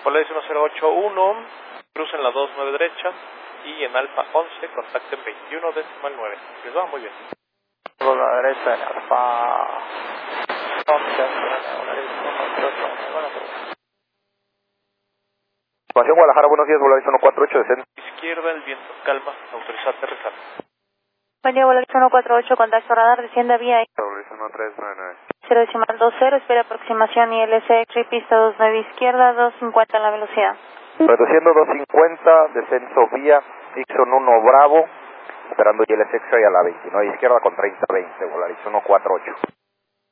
Polaris 1081, crucen la 29 derecha y en Alfa 11 contacten 21.9. Les va muy bien. Por la derecha en Alfa 11, Información Guadalajara, buenos días, Polaris 148, descende. Izquierda, el viento calma, autorizado a aterrizar. Buen día, Polaris 148, contacto radar, desciende vía Polaris 1399. 0.20, espera aproximación ILS, X-ray pista 29 izquierda, 250 en la velocidad. Reduciendo 250, descenso vía Ixon 1 Bravo, esperando ILS X-ray a la 29 izquierda con 30-20, Polaris 148.